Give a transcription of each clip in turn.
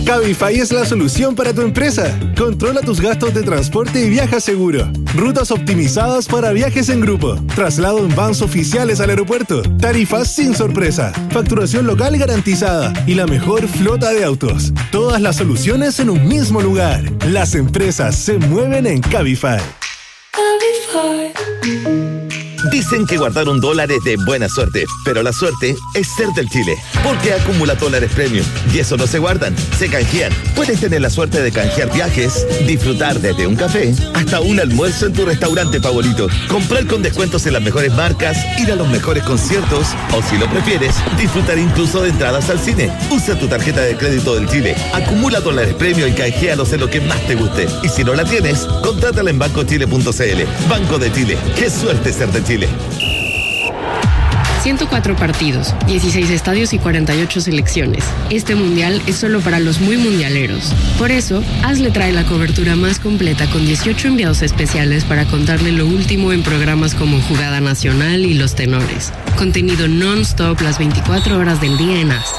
Cabify es la solución para tu empresa. Controla tus gastos de transporte y viaja seguro. Rutas optimizadas para viajes en grupo. Traslado en vans oficiales al aeropuerto. Tarifas sin sorpresa. Facturación local garantizada. Y la mejor flota de autos. Todas las soluciones en un mismo lugar. Las empresas se mueven en Cabify. Dicen que guardar $1 es de buena suerte, pero la suerte es ser del Chile, porque acumula dólares premium y eso no se guardan, se canjean. Puedes tener la suerte de canjear viajes, disfrutar desde un café hasta un almuerzo en tu restaurante favorito, comprar con descuentos en las mejores marcas, ir a los mejores conciertos o, si lo prefieres, disfrutar incluso de entradas al cine. Usa tu tarjeta de crédito del Chile, acumula dólares premium y canjealos en lo que más te guste. Y si no la tienes, contrátala en bancochile.cl. Banco de Chile, qué suerte ser de Chile. 104 partidos, 16 estadios y 48 selecciones. Este mundial es solo para los muy mundialeros. Por eso, ASLE trae la cobertura más completa con 18 enviados especiales para contarle lo último en programas como Jugada Nacional y Los Tenores. Contenido non-stop las 24 horas del día en AS.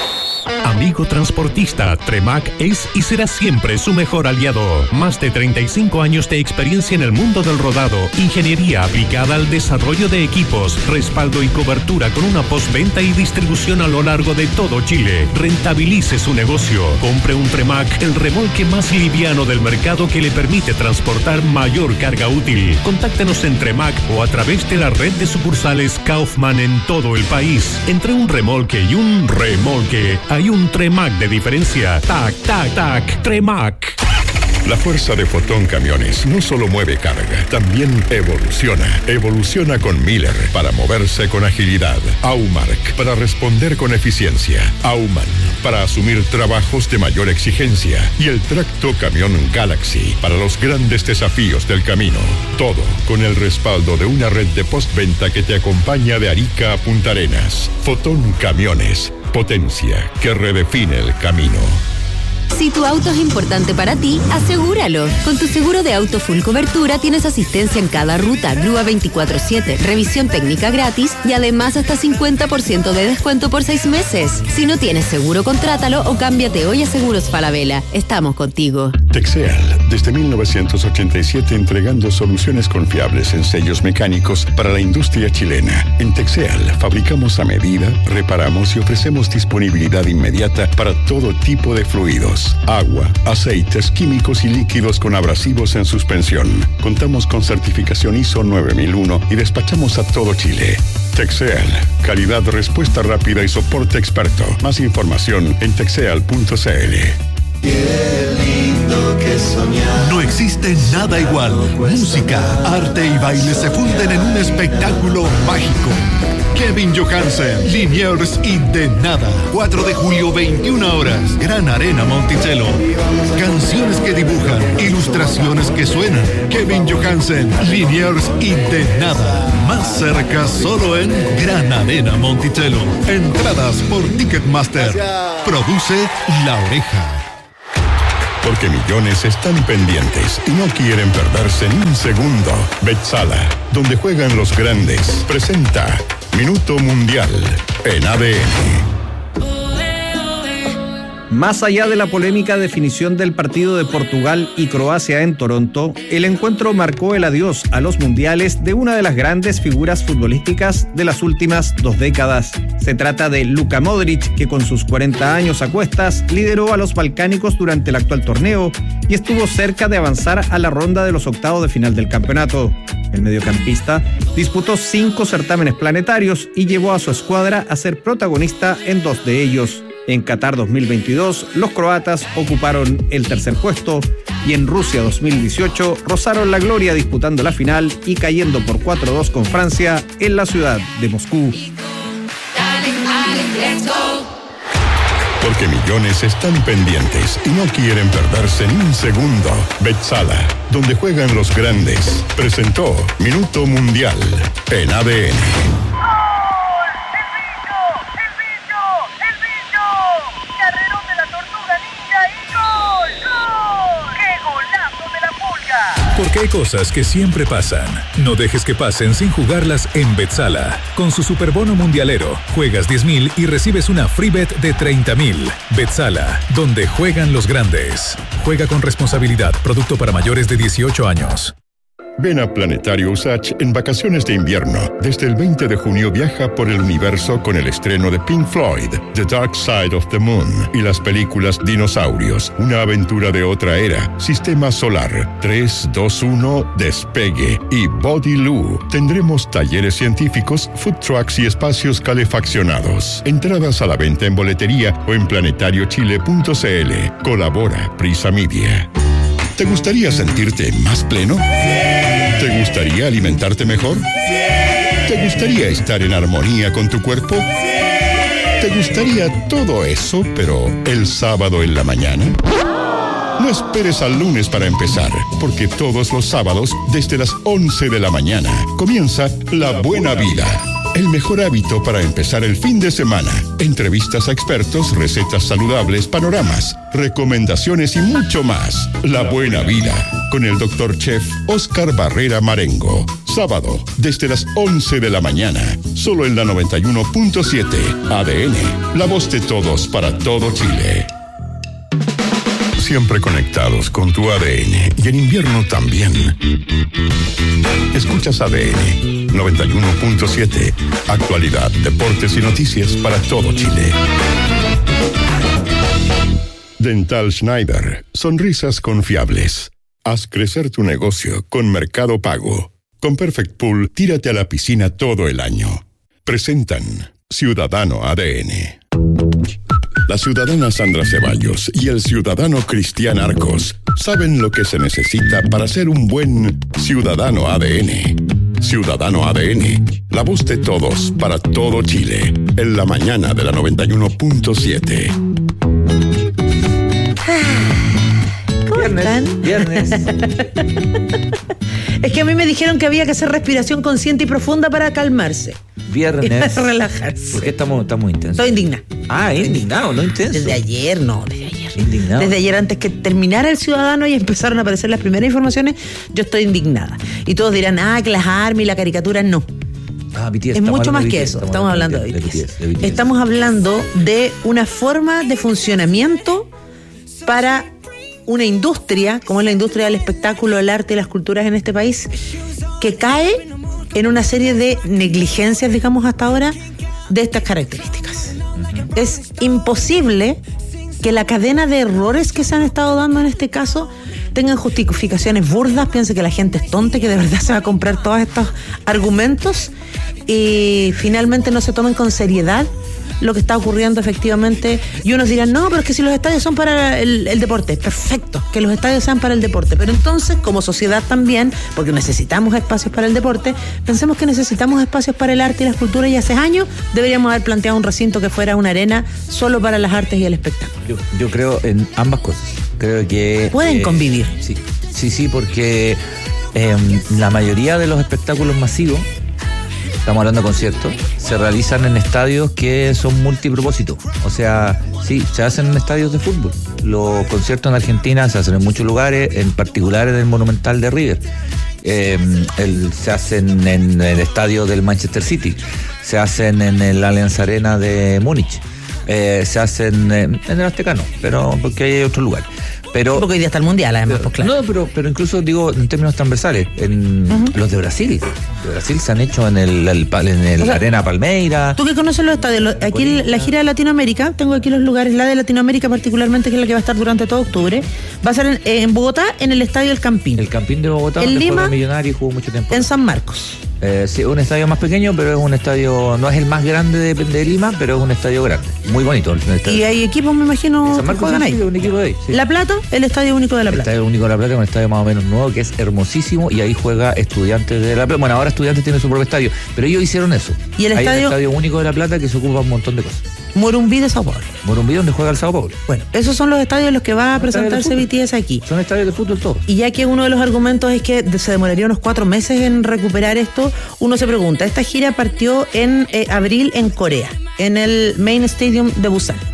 Amigo transportista, Tremac es y será siempre su mejor aliado. Más de 35 años de experiencia en el mundo del rodado, ingeniería aplicada al desarrollo de equipos, respaldo y cobertura con una postventa y distribución a lo largo de todo Chile. Rentabilice su negocio. Compre un Tremac, el remolque más liviano del mercado que le permite transportar mayor carga útil. Contáctenos en Tremac o a través de la red de sucursales Kaufman en todo el país. Entre un remolque y un remolque hay un Tremac de diferencia. Tac, tac, tac. Tremac. La fuerza de Fotón Camiones no solo mueve carga, también evoluciona. Evoluciona con Miller para moverse con agilidad. Aumark para responder con eficiencia. Auman para asumir trabajos de mayor exigencia. Y el tracto camión Galaxy para los grandes desafíos del camino. Todo con el respaldo de una red de postventa que te acompaña de Arica a Punta Arenas. Fotón Camiones. Potencia que redefine el camino. Si tu auto es importante para ti, asegúralo. Con tu seguro de auto full cobertura tienes asistencia en cada ruta, grúa 24/7, revisión técnica gratis y además hasta 50% de descuento por 6 meses. Si no tienes seguro, contrátalo o cámbiate hoy a Seguros Falabella. Estamos contigo. Texeal, desde 1987 entregando soluciones confiables en sellos mecánicos para la industria chilena. En Texeal fabricamos a medida, reparamos y ofrecemos disponibilidad inmediata para todo tipo de fluidos. Agua, aceites, químicos y líquidos con abrasivos en suspensión. Contamos con certificación ISO 9001 y despachamos a todo Chile. Texeal, calidad, respuesta rápida y soporte experto. Más información en texeal.cl. Qué lindo que soñar. No existe nada igual. Música, arte y baile se funden en un espectáculo mágico. Kevin Johansen, Liniers y De Nada. 4 de julio, 21 horas. Gran Arena Monticello. Canciones que dibujan, ilustraciones que suenan. Kevin Johansen, Liniers y De Nada. Más cerca solo en Gran Arena Monticello. Entradas por Ticketmaster. Produce La Oreja. Porque millones están pendientes y no quieren perderse ni un segundo. Betsala, donde juegan los grandes, presenta Minuto Mundial en ADN. Más allá de la polémica definición del partido de Portugal y Croacia en Toronto, el encuentro marcó el adiós a los mundiales de una de las grandes figuras futbolísticas de las últimas 2 décadas. Se trata de Luka Modric, que con sus 40 años a cuestas lideró a los balcánicos durante el actual torneo y estuvo cerca de avanzar a la ronda de los octavos de final del campeonato. El mediocampista disputó 5 certámenes planetarios y llevó a su escuadra a ser protagonista en 2 de ellos. En Qatar 2022, los croatas ocuparon el 3er puesto y en Rusia 2018 rozaron la gloria disputando la final y cayendo por 4-2 con Francia en la ciudad de Moscú. Porque millones están pendientes y no quieren perderse ni un segundo. Betsala, donde juegan los grandes, presentó Minuto Mundial en ADN. Porque hay cosas que siempre pasan. No dejes que pasen sin jugarlas en Betsala. Con su superbono mundialero, juegas 10,000 y recibes una free bet de 30,000. Betsala, donde juegan los grandes. Juega con responsabilidad. Producto para mayores de 18 años. Ven a Planetario Usach en vacaciones de invierno. Desde el 20 de junio viaja por el universo con el estreno de Pink Floyd, The Dark Side of the Moon, y las películas Dinosaurios, una aventura de otra era, Sistema Solar, 3, 2, 1, Despegue y Body Loo. Tendremos talleres científicos, food trucks y espacios calefaccionados. Entradas a la venta en boletería o en planetariochile.cl. Colabora Prisa Media. ¿Te gustaría sentirte más pleno? ¿Te gustaría alimentarte mejor? ¿Te gustaría estar en armonía con tu cuerpo? ¿Te gustaría todo eso, pero el sábado en la mañana? No esperes al lunes para empezar, porque todos los sábados, desde las 11 de la mañana, comienza La Buena Vida. El mejor hábito para empezar el fin de semana. Entrevistas a expertos, recetas saludables, panoramas, recomendaciones y mucho más. La Buena Vida, con el Dr. Chef Oscar Barrera Marengo. Sábado, desde las 11 de la mañana. Solo en la 91.7 ADN. La voz de todos para todo Chile. Siempre conectados con tu ADN y en invierno también. Escuchas ADN 91.7. Actualidad, deportes y noticias para todo Chile. Dental Schneider. Sonrisas confiables. Haz crecer tu negocio con Mercado Pago. Con Perfect Pool, tírate a la piscina todo el año. Presentan Ciudadano ADN. La ciudadana Sandra Ceballos y el ciudadano Cristian Arcos saben lo que se necesita para ser un buen ciudadano ADN. Ciudadano ADN, la voz de todos para todo Chile, en la mañana de la 91.7. ¿Cómo están? Viernes. Es que a mí me dijeron que había que hacer respiración consciente y profunda para calmarse. Viernes. Y para relajarse. ¿Por qué estamos intensos? Estoy indignada. Indignado, no intenso. Desde ayer. Indignado. Desde ayer, antes que terminara el ciudadano y empezaron a aparecer las primeras informaciones, yo estoy indignada. Y todos dirán, que las armas y la caricatura no. BTS, es mucho más que eso. Estamos hablando de BTS. Estamos hablando de una forma de funcionamiento para una industria, como es la industria del espectáculo, el arte y las culturas en este país, que cae en una serie de negligencias, digamos hasta ahora, de estas características. Es imposible que la cadena de errores que se han estado dando en este caso tengan justificaciones burdas, piense que la gente es tonta y que de verdad se va a comprar todos estos argumentos y finalmente no se tomen con seriedad lo que está ocurriendo efectivamente. Y unos dirán, no, pero es que si los estadios son para el deporte, perfecto, que los estadios sean para el deporte, pero entonces como sociedad también, porque necesitamos espacios para el deporte, pensemos que necesitamos espacios para el arte y las culturas, y hace años deberíamos haber planteado un recinto que fuera una arena solo para las artes y el espectáculo. Yo creo en ambas cosas. Creo que pueden convivir. Sí, porque la mayoría de los espectáculos masivos, estamos hablando de conciertos, se realizan en estadios que son multipropósitos. O sea, sí, se hacen en estadios de fútbol. Los conciertos en Argentina se hacen en muchos lugares, en particular en el Monumental de River. Se hacen en el estadio del Manchester City, se hacen en el Allianz Arena de Múnich, se hacen en el Aztecano, pero porque hay otros lugares. Pero, porque hoy día está el Mundial, además, pues claro. No, pero incluso digo en términos transversales, en los de Brasil. De Brasil se han hecho en el o sea, Arena Palmeira. Tú que conoces los estadios, aquí la gira de Latinoamérica, tengo aquí los lugares, la de Latinoamérica particularmente, que es la que va a estar durante todo octubre, va a ser en Bogotá, en el Estadio El Campín. El Campín de Bogotá, en Lima, fue Millonario y jugó mucho tiempo. En San Marcos. Sí, un estadio más pequeño, pero es un estadio, no es el más grande de Lima, pero es un estadio grande, muy bonito. Y hay equipos, me imagino, San Marcos, ahí. Un equipo de ahí. Sí. La Plata, el Estadio Único de La Plata. El Estadio Único de La Plata es un estadio más o menos nuevo, que es hermosísimo, y ahí juega Estudiantes de La Plata. Bueno, ahora Estudiantes tiene su propio estadio, pero ellos hicieron eso. Y el hay un Estadio Único de La Plata que se ocupa un montón de cosas. Morumbí de Sao Paulo. Morumbí, donde juega el Sao Paulo. Bueno, esos son los estadios en los que va a presentarse BTS aquí. Son estadios de fútbol todos. Y ya que uno de los argumentos es que se demoraría unos 4 meses en recuperar esto, uno se pregunta, esta gira partió en abril en Corea, en el Main Stadium de Busan.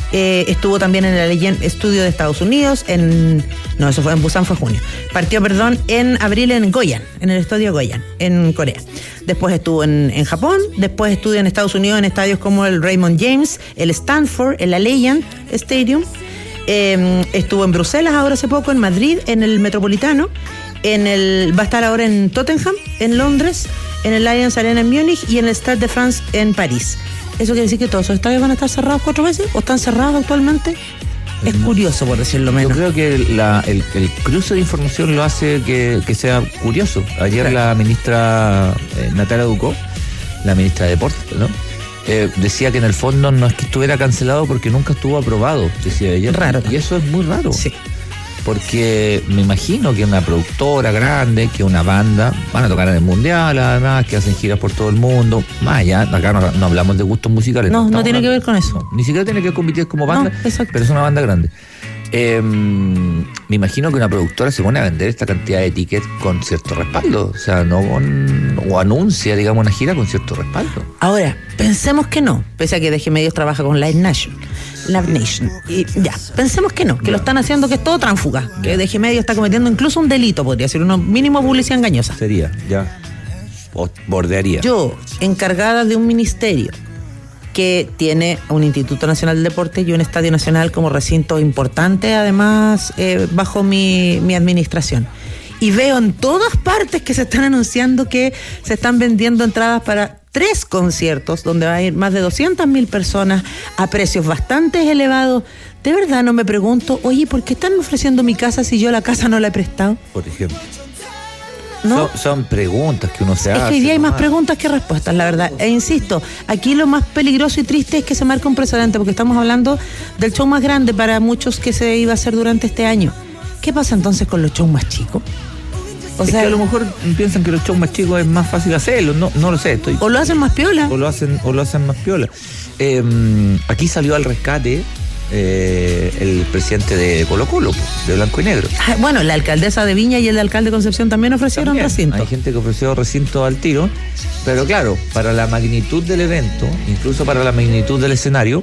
Estuvo también en el Legend Studio de Estados Unidos, eso fue en Busan, fue junio. Partió, en abril en Goyan, en el estudio Goyan, en Corea. Después estuvo en Japón, después estudió en Estados Unidos en estadios como el Raymond James, el Stanford, el Allegiant Stadium. Estuvo en Bruselas ahora hace poco, en Madrid, en el Metropolitano, va a estar ahora en Tottenham, en Londres, en el Allianz Arena en Múnich y en el Stade de France en París. ¿Eso quiere decir que todos esos estadios van a estar cerrados 4 veces o están cerrados actualmente? Es curioso, por decirlo menos. Yo creo que el cruce de información lo hace que sea curioso. Ayer la ministra Natalia Ducó, la ministra de Deportes, ¿no? Decía que en el fondo no es que estuviera cancelado porque nunca estuvo aprobado, decía ella. Raro. Y eso es muy raro. Sí. Porque me imagino que una productora grande, que una banda, van a tocar en el Mundial, además, que hacen giras por todo el mundo. Más allá, acá no hablamos de gustos musicales. No tiene que ver con eso. No, ni siquiera tiene que competir como banda, pero es una banda grande. Me imagino que una productora se pone a vender esta cantidad de tickets con cierto respaldo, o sea, o anuncia, digamos, una gira con cierto respaldo. Ahora, pensemos que no, pese a que DG Medios trabaja con Live Nation, y pensemos que no, que lo están haciendo, que es todo tránsfuga, que DG Medios está cometiendo incluso un delito, podría ser una mínimo publicidad engañosa. Sería, bordearía. Yo, encargada de un ministerio que tiene un Instituto Nacional del Deporte y un Estadio Nacional como recinto importante, además, bajo mi administración. Y veo en todas partes que se están anunciando que se están vendiendo entradas para 3 conciertos, donde va a ir más de 200.000 personas a precios bastante elevados. De verdad no me pregunto, oye, ¿por qué están ofreciendo mi casa si yo la casa no la he prestado? Por ejemplo. ¿No? Son preguntas que uno se hace. Es que hoy día hay más preguntas que respuestas, la verdad. E insisto, aquí lo más peligroso y triste es que se marca un precedente, porque estamos hablando del show más grande para muchos que se iba a hacer durante este año. ¿Qué pasa entonces con los shows más chicos? Es que a lo mejor piensan que los shows más chicos es más fácil hacerlo, no lo sé. O lo hacen más piola. O lo hacen más piola. Aquí salió al rescate el presidente de Colo-Colo, de Blanco y Negro. Bueno, la alcaldesa de Viña y el alcalde de Concepción también ofrecieron recinto. Hay gente que ofreció recinto al tiro, pero claro, para la magnitud del evento, incluso para la magnitud del escenario,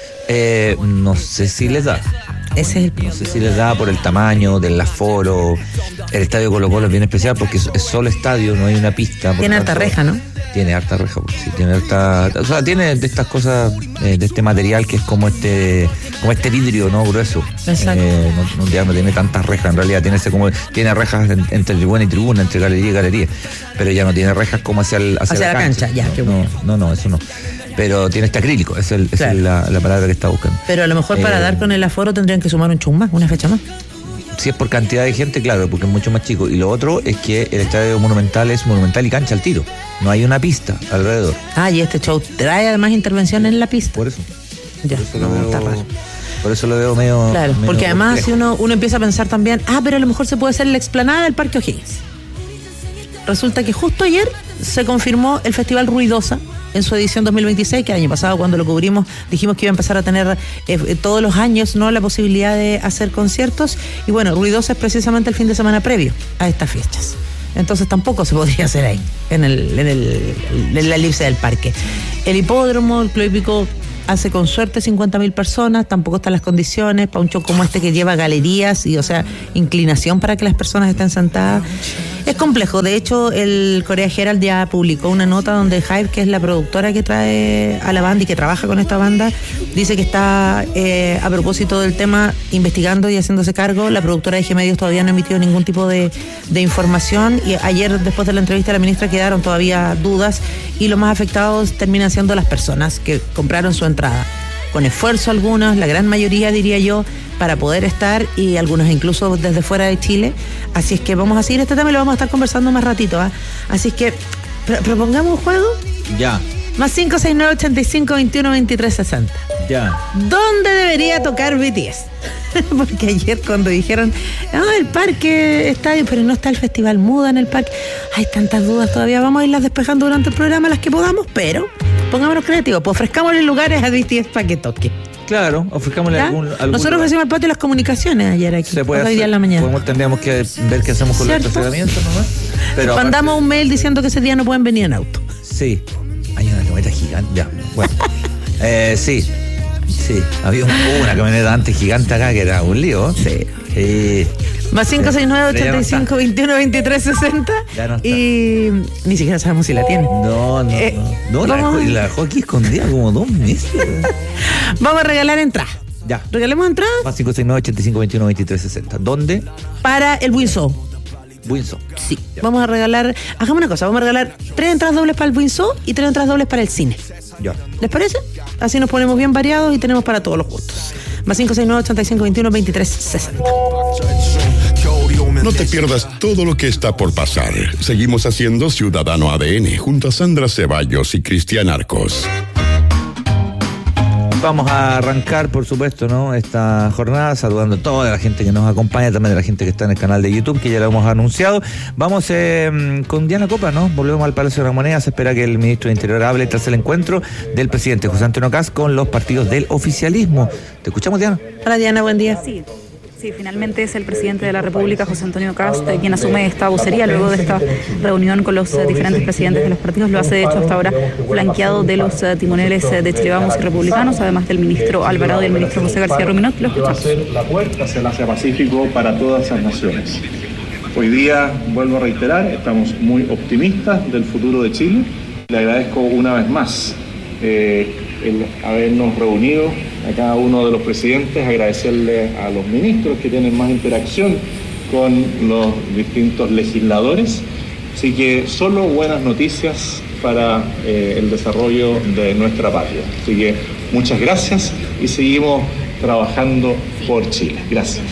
no sé si les da. Ese es el punto. No sé si les da por el tamaño del aforo. El estadio Colo-Colo es bien especial porque es solo estadio, no hay una pista. Tiene harta reja, ¿no? Tiene harta reja, sí, tiene harta. O sea, tiene de estas cosas, de este material que es como este vidrio, ¿no? Grueso. Exacto. No tiene tantas rejas, en realidad tiene rejas entre tribuna y tribuna, entre galería y galería. Pero ya no tiene rejas como hacia la cancha. Ya, qué bueno. No, eso no. Pero tiene este acrílico, esa es la palabra que está buscando. Pero a lo mejor para dar con el aforo tendrían que sumar un show más, una fecha más. Si es por cantidad de gente, claro, porque es mucho más chico. Y lo otro es que el estadio Monumental es Monumental y cancha al tiro. No hay una pista alrededor. Y este show trae además intervención en la pista. Por eso. Ya, está raro. Por eso lo veo medio. Claro, medio porque además complejo. si uno empieza a pensar también, pero a lo mejor se puede hacer la explanada del Parque O'Higgins. Resulta que justo ayer se confirmó el Festival Ruidosa en su edición 2026, que el año pasado cuando lo cubrimos dijimos que iba a empezar a tener todos los años, ¿no?, la posibilidad de hacer conciertos. Y bueno, Ruidosa es precisamente el fin de semana previo a estas fechas. Entonces tampoco se podría hacer ahí, en la elipse del parque. El hipódromo, el Club Hípico, hace con suerte 50.000 personas, tampoco están las condiciones para un show como este que lleva galerías y, o sea, inclinación para que las personas estén sentadas. Es complejo. De hecho, el Korea Herald ya publicó una nota donde Hype, que es la productora que trae a la banda y que trabaja con esta banda, dice que está a propósito del tema investigando y haciéndose cargo. La productora de G Medios todavía no ha emitido ningún tipo de información, y ayer, después de la entrevista a la ministra, quedaron todavía dudas, y los más afectados terminan siendo las personas que compraron su entrada con esfuerzo, algunos, la gran mayoría diría yo, para poder estar, y algunos incluso desde fuera de Chile. Así es que vamos a seguir este tema y lo vamos a estar conversando más ratito, Así es que propongamos un juego. Ya. Más 569-85-21-23-60. Ya. ¿Dónde debería tocar BTS? Porque ayer cuando dijeron, el parque estadio, pero no está el Festival Muda en el parque, hay tantas dudas todavía. Vamos a irlas despejando durante el programa las que podamos, pero pongámonos creativos, pues ofrezcámosle lugares a BTS para que toque. Claro, ofrezcámosle algún Nosotros lugar. ofrecimos el patio de las comunicaciones ayer aquí. Se puede hoy hacer, día en la mañana. Tendríamos que ver qué hacemos con los estacionamientos nomás. Pero mandamos un mail diciendo que ese día no pueden venir en auto. Sí. Hay una camioneta gigante. Ya, bueno. Sí, Sí, había una camioneta antes gigante acá que era un lío. Sí. Más 569-85-21-23-60. Ya no está. Y ni siquiera sabemos si la tiene. No, la dejó aquí escondida como 2 meses. Vamos a regalar entradas. Ya. ¿Regalemos entradas? Más 569-85-21-23-60. ¿Dónde? Para el Windsor. Windsor. Sí. Ya. Vamos a regalar, hagamos una cosa, vamos a regalar 3 entradas dobles para el Windsor y 3 entradas dobles para el cine. Ya. ¿Les parece? Así nos ponemos bien variados y tenemos para todos los gustos. Más 569-85-21-23-60. No te pierdas todo lo que está por pasar. Seguimos haciendo Ciudadano ADN junto a Sandra Ceballos y Cristian Arcos. Vamos a arrancar, por supuesto, ¿no?, esta jornada saludando a toda la gente que nos acompaña, también a la gente que está en el canal de YouTube, que ya lo hemos anunciado. Vamos con Diana Copa, ¿no? Volvemos al Palacio de la Moneda. Se espera que el ministro de Interior hable tras el encuentro del presidente José Antonio Kast con los partidos del oficialismo. ¿Te escuchamos, Diana? Hola, Diana, buen día. Sí, finalmente es el presidente de la República, José Antonio Kast, quien asume esta vocería luego de esta reunión con los diferentes presidentes de los partidos. Lo hace, de hecho, hasta ahora flanqueado de los timoneles de Chile Vamos y Republicanos, además del ministro Alvarado y el ministro José García Ruminot. Lo escuchamos. Va a ser la puerta hacia el Asia Pacífico para todas esas naciones. Hoy día, vuelvo a reiterar, estamos muy optimistas del futuro de Chile. Le agradezco una vez más el habernos reunido a cada uno de los presidentes, agradecerle a los ministros que tienen más interacción con los distintos legisladores. Así que solo buenas noticias para el desarrollo de nuestra patria. Así que muchas gracias y seguimos trabajando por Chile. Gracias.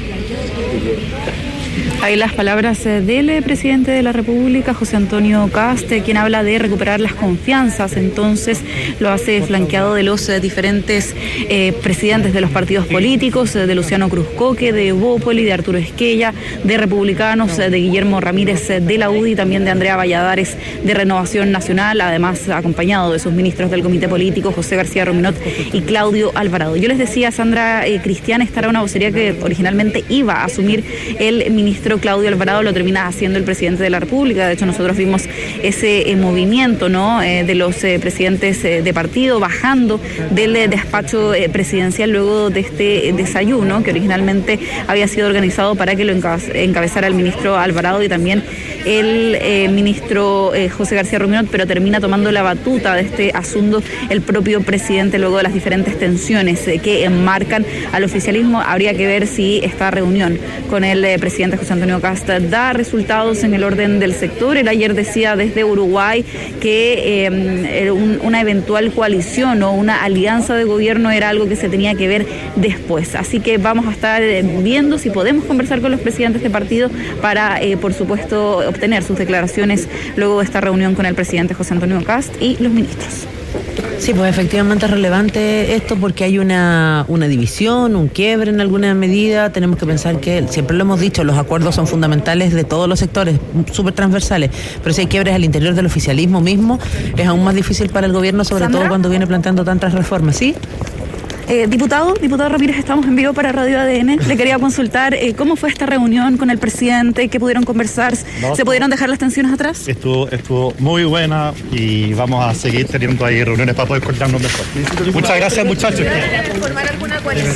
Hay las palabras del presidente de la República, José Antonio Kast, quien habla de recuperar las confianzas. Entonces lo hace flanqueado de los diferentes presidentes de los partidos políticos, de Luciano Cruzcoque, de Bópoli, de Arturo Esquella, de Republicanos, de Guillermo Ramírez de la UDI, también de Andrea Valladares de Renovación Nacional, además acompañado de sus ministros del Comité Político, José García Ruminot y Claudio Alvarado. Yo les decía, Sandra, Cristian, esta era una vocería que originalmente iba a asumir el ministro Claudio Alvarado, lo termina haciendo el presidente de la República. De hecho, nosotros vimos ese movimiento, ¿no?, de los presidentes de partido bajando del despacho presidencial luego de este desayuno que originalmente había sido organizado para que lo encabezara el ministro Alvarado y también el ministro José García Ruminot, pero termina tomando la batuta de este asunto el propio presidente luego de las diferentes tensiones que enmarcan al oficialismo. Habría que ver si esta reunión con el presidente José Antonio Kast da resultados en el orden del sector. Él ayer decía desde Uruguay que una eventual coalición o una alianza de gobierno era algo que se tenía que ver después. Así que vamos a estar viendo si podemos conversar con los presidentes de partido para, por supuesto, obtener sus declaraciones luego de esta reunión con el presidente José Antonio Kast y los ministros. Sí, pues efectivamente es relevante esto porque hay una división, un quiebre en alguna medida. Tenemos que pensar que, siempre lo hemos dicho, los acuerdos son fundamentales de todos los sectores, súper transversales, pero si hay quiebres al interior del oficialismo mismo, es aún más difícil para el gobierno, sobre todo cuando viene planteando tantas reformas, ¿sí? Diputado Ramírez, estamos en vivo para Radio ADN. Le quería consultar cómo fue esta reunión con el presidente, qué pudieron conversar, ¿se pudieron dejar las tensiones atrás? Estuvo muy buena y vamos a seguir teniendo ahí reuniones para poder coordinarnos mejor. Muchas gracias, muchachos. ¿Quieren formar alguna coalición?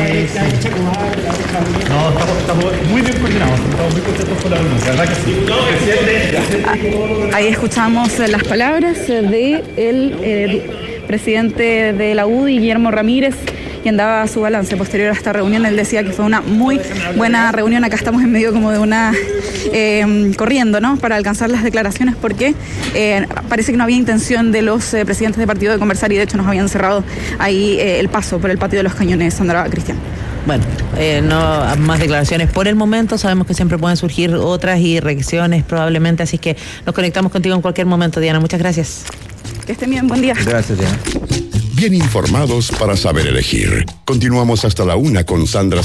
No, estamos muy bien coordinados, estamos muy contentos con la reunión, la verdad que sí. Ahí escuchamos las palabras del presidente de la UDI, Guillermo Ramírez, quien daba su balance posterior a esta reunión. Él decía que fue una muy buena reunión. Acá estamos en medio como de una corriendo, ¿no?, para alcanzar las declaraciones, porque parece que no había intención de los presidentes de partido de conversar y de hecho nos habían cerrado ahí el paso por el patio de los Cañones. Sandra, Cristian. Bueno, no más declaraciones por el momento. Sabemos que siempre pueden surgir otras y reacciones probablemente, así que nos conectamos contigo en cualquier momento, Diana. Muchas gracias. Que estén bien, buen día. Gracias, Diana. Bien informados para saber elegir. Continuamos hasta la 1 con Sandra